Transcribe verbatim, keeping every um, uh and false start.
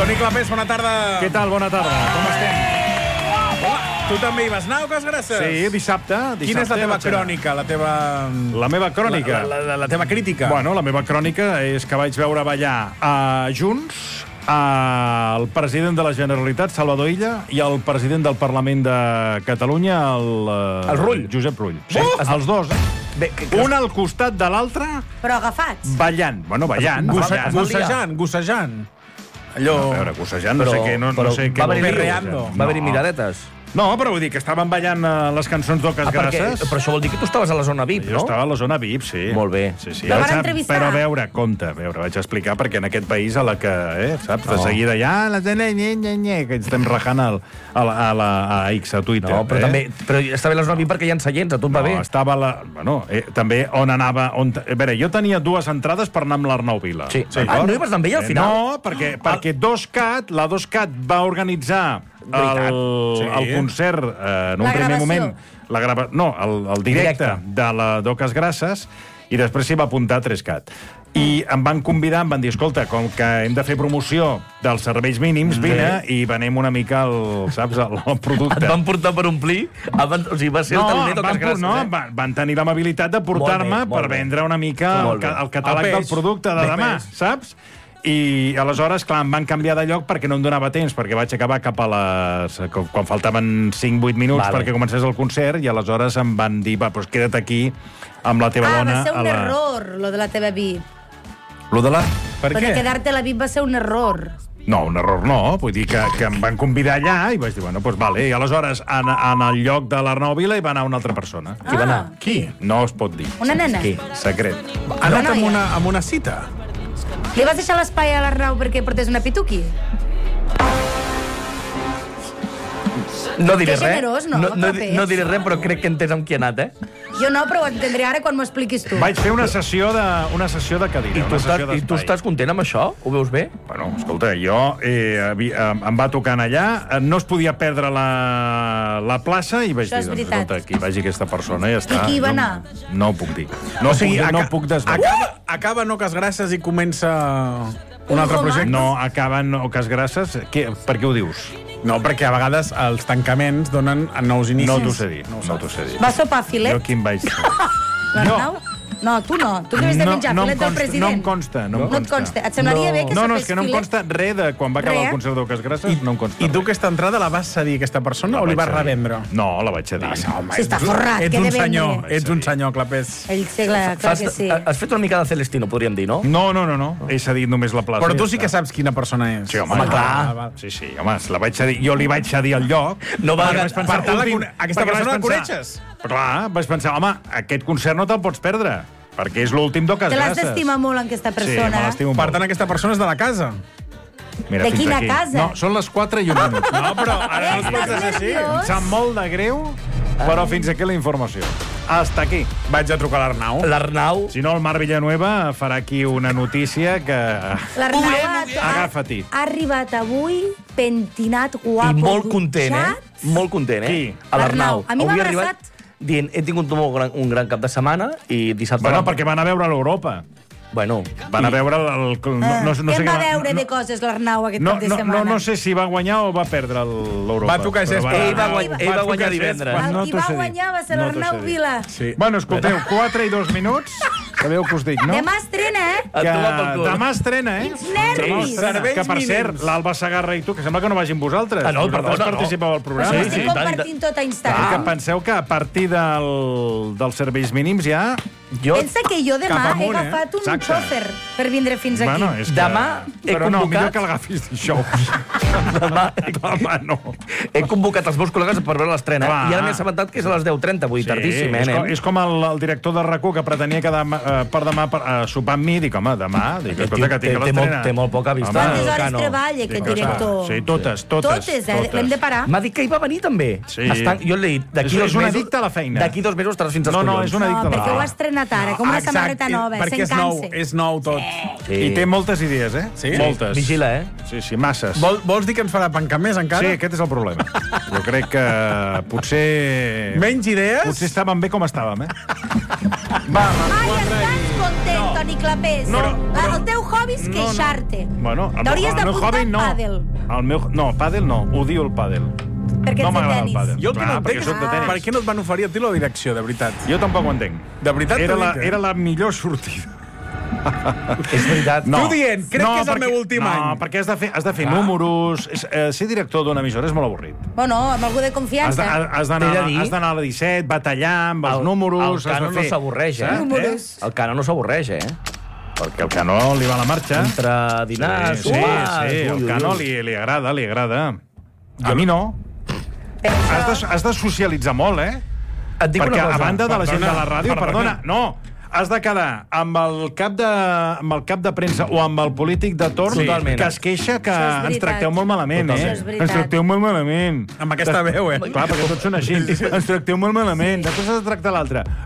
Toni Clapés, bona tarda. Què tal? Bona tarda. Com estem? Home, tu també hi vas anar, o que es gràcies? Sí, dissabte. dissabte Quina és la teva vaig anar. crònica, la teva... La meva crònica? La, la, la, la teva crítica. Bueno, la meva crònica és que vaig veure ballar a Junts, el president de la Generalitat, Salvador Illa, i el president del Parlament de Catalunya, el... El Rull. Josep Rull. Sí, Uh! els dos. Bé, que, que... Un al costat de l'altre, Però agafats. ballant. Bueno, ballant. Gosse, ballant. gossejant, gossejant. Allò... A veure, gossejant, no Però- sé què... No, però no sé què va vol dir. haver-hi perreando. Va haver-hi miradetes. No, però vull dir que estaven ballant eh, les cançons d'Oques Ah, perquè, Grasses. però això vol dir que tu estaves a la zona V I P, Jo no? estava a la zona V I P, sí. Molt bé. Sí, sí. Però van Vaig a- entrevistar. Però a veure, compte, a veure, vaig explicar, perquè en aquest país a la que, eh, saps, de No. seguida ja, la tele, nye, nye, nye, que ens estem rajant al, a, la, a, la, a X, a Twitter. No, però eh? també però està bé la zona V I P perquè hi ha seients, a tu et va No, bé. estava la... Bueno, eh, també on anava... On, a veure, jo tenia dues entrades per anar amb l'Arnau Vila. Sí. D'acord? Ah, no hi vas anar amb ella al Eh, final? No, perquè, perquè DosCat, la DosCat va organitzar Veritat. el, Sí. el concert eh, en un La primer gravació. moment, la grava... no, el, el directe, Directe. de la d'Oques Grasses, i després s'hi va apuntar Trescat. I em van convidar, em van dir, escolta, com que hem de fer promoció dels serveis mínims, vine i venem una mica el, saps, el, el producte. Et van portar per omplir, abans, o sigui, va ser el taloner em d'Oques van, Grasses, no, eh? van, van tenir l'amabilitat de portar-me Molt bé, molt per bé. vendre una mica el, Molt bé. ca- el catàleg El del peix. producte de El demà, peix. saps? I aleshores, clar, em van canviar de lloc perquè no em donava temps, perquè vaig acabar cap a les... quan faltaven cinc vuit minuts Vale. perquè comencés el concert, i aleshores em van dir, va, doncs queda't aquí amb la teva Ah, dona... va ser a un la... error, lo de la teva V I P. Lo de la... Per Lo de què? quedar-te a la V I P va ser un error. No, un error no, vull dir que, que em van convidar allà i vaig dir, bueno, doncs vale. I aleshores, en, en el lloc de l'Arnau Vila hi va anar una altra persona. Qui va anar? Ah, Qui? No es pot dir. una nena. Qui? Secret. Ha anat amb noia. una, amb una cita? Li vas deixar l'espai a l'Arnau perquè portés una pituqui? No diré Que res. generós, no, no, no, Clapés? no diré res, però crec que entens amb qui ha anat, eh? Jo no, però ho entendré ara quan m'ho expliquis tu. Vaig fer una sessió de, una sessió de cadira. I tu, una estàs, sessió I tu d'espai. estàs content amb això? Ho veus bé? Bueno, escolta, jo eh, havi- em em va tocant allà, eh, no es podia perdre la, la plaça i vaig Això dir, és doncs, veritat. escolta, aquí vagi aquesta persona i ja està. I qui hi va no, anar? No ho puc dir. No, O sigui, puc, no aca- puc desvelar. Acaba, acaba en Oques Grasses i comença un altre romà? projecte? No acaben Oques Grasses. Què, per què ho dius? No, perquè a vegades els tancaments donen a nous inicis. No t'ho sé dir. No, no t'ho sé dir. Va sopar filet? Jo qui em vaig... L'Arnau? No, tu no. Tu que havies de menjar no, em filet del consta, president. no em consta. No, em No et consta. Et semblaria No. bé que No, no, sopés és que no em filet? consta res de quan va acabar Res. el concert d'Oques Grasses, no em consta I tu res. aquesta entrada la vas cedir, aquesta persona, La o li vaig vas cedir. revendre? No, la vaig cedir. home, Si està ets un- forrat, ets que un de vendre. senyor, ets un Sí. senyor, Clapés. Ell sé, clar, clar Fas, que sí. Has fet una mica de Celestino, podríem dir, no? No, no, no, no. He cedit només la plaça. Però i tu ja sí que està. saps quina persona és. Sí, home, Home, clar. Ah, val. Sí, sí, home, la vaig cedir. Jo li vaig cedir el lloc. No va- perquè vaig pensar, per tant, la últim- cone- aquesta perquè vaig persona la pensar- coneixes? Però clar, vaig pensar, home, aquest concert no te'l pots perdre, perquè és l'últim d'Oques Te l'has Grasses. d'estimar molt, en aquesta Sí, me persona. l'estimo Per molt. tant, aquesta persona és de la casa. Mira, De fins quina aquí. casa? No, són les quatre i un minut. No, però ara no es pot Estàs dir així. nerviós? Em sap molt de greu, però fins aquí la informació. Hasta aquí. Vaig a trucar a l'Arnau. L'Arnau... Si no, el Marc Villanueva farà aquí una notícia que... L'Arnau ha, Agafa-t'hi. ha arribat avui pentinat, guapo, I molt content, eh? dutxat. Molt content, eh? Qui? A l'Arnau. L'Arnau. A mi m'ha Avui ha abraçat. arribat dient, he tingut un, molt gran, un gran cap de setmana i dissabte... Bueno, perquè van a veure l'Europa. Bueno, Van a i- veure el... el no, no, no, Què sé en va què veure no, de coses l'Arnau aquest no, cap de no, setmana? no, no sé si va guanyar o va perdre el- l'Europa. Va tocar però gespa. Ell va guany- guanyar, ell va Va guanyar tocar divendres. gespa. El no qui t'ho va sé dir. guanyar va ser No t'ho l'Arnau sé dir. Vila. Sí. Bueno, escolteu, quatre i dos minuts. Sabeu què us dic, no? Demà estrena, eh? A tomar pel cul. demà estrena, eh? Quins nervis! Sí, Serveis que, per mínims. cert, l'Alba Sagarra i tu, que sembla que no vagin vosaltres. Ah, no, vosaltres perdona, no. participeu al Però programa. sí, Sí, estic sí, i tant, i compartint tot a I Instagram. que penseu que a partir del, dels serveis mínims ja... Jo Pensa que jo demà Cap amunt, he eh? agafat un Exacte. xòfer per vindre fins aquí. Bueno, és que... Demà he Però no, convocat- millor que l'agafis dijous. demà Demà no. he convocat els meus col·legues per veure l'estrena Clar. i ara m'he assabentat que és a les deu trenta, vull dir, tardíssim, eh, és, com, nen? és com el, el director de RAC u que pretenia que demà, eh, per demà per, uh, sopar amb mi. Dic, home, demà... Dic, Aquest escolta, tio que tinc té- té l'estrena. molt- té molt poca vista. Home, Quantes hores Cano. treballa aquest dic, director? Sí, totes, totes. Totes, eh? L'hem de parar. M'ha dit que hi va venir, també. Sí. Estan, jo l'he dit, d'aquí És- dos és un mesos... addicte a la feina. D'aquí dos mesos estaràs fins als No, no, collons. és un addicte No, a la perquè ho feina. ha estrenat ara, com una Exacte, samarreta nova, perquè se'n és nou, cansa. és nou tot. Sí. I té moltes idees, eh? Sí? Moltes. Vigila, eh? Sí, sí, masses. Vol, vols dir que ens farà pencar més, encara? Sí, aquest és el problema. Jo crec que potser... Menys idees? Potser estàvem bé com estàvem, eh? Va, Ai, estàs content, No. Toni Clapés. No, però- El teu hobby és No, no. queixar-te. Bueno, el, T'hauries el meu d'apuntar hobby no. pàdel. El meu, no, pàdel no. Odio el pàdel. Perquè No ets de m'agrada el tenis. pàdel. jo el que Clar, no entenc perquè és soc de tenis. per què no et van oferir a ti la direcció, de veritat. Jo tampoc ho entenc. De veritat Era t'ho la, dic, eh? era la millor sortida. És veritat. Tu dient, crec que és el meu últim no, any. No, perquè has de fer, has de fer números... És, eh, ser director d'una emissora és molt avorrit. Bueno, amb algú de Has de- confiança. has d'anar T'he de dir- has d'anar a la disset, batallar amb els El- números... el has Cano de no fer- s'avorreix, eh? Saps? Números. El Cano no s'avorreix, eh? Perquè el Cano li va la marxa. Entre dinars, sí, sí, sopars... sí, ui, el ui, Cano ui. li, li agrada, li agrada. A mi no. Però Has això... de, has de socialitzar molt, eh? Et dic Perquè una cosa. a banda de la gent de Perdona, la ràdio, perdona. perdona, no, has de quedar amb el cap de, amb el cap de premsa o amb el polític de torn Sí. Totalment. que es queixa que Això és ens veritat. tracteu molt malament, Totalment. eh? Això és veritat. Ens tracteu molt malament. Amb aquesta veu, eh? Clar, perquè tots són així. Ens tracteu molt malament. Després has de tractar l'altre.